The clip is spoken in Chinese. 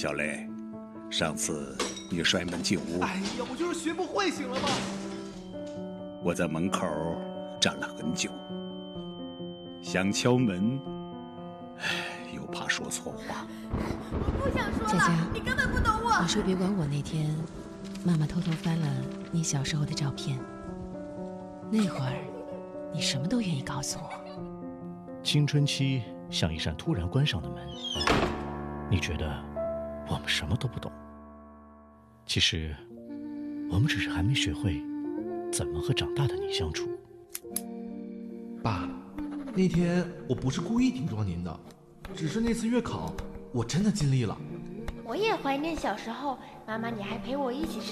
小磊，上次你摔门进屋， 哎呀，我就是学不会，醒了吧？ 我在门口站了很久，想敲门，又怕说错话。 我不想说了， 佳佳， 你根本不懂我。 你说别管我那天，妈妈偷偷翻了你小时候的照片，那会儿你什么都愿意告诉我。 青春期像一扇突然关上的门，你觉得我们什么都不懂，其实我们只是还没学会怎么和长大的你相处。 爸，那天我不是故意顶撞您的，只是那次月考我真的尽力了。 我也怀念小时候，妈妈你还陪我一起吃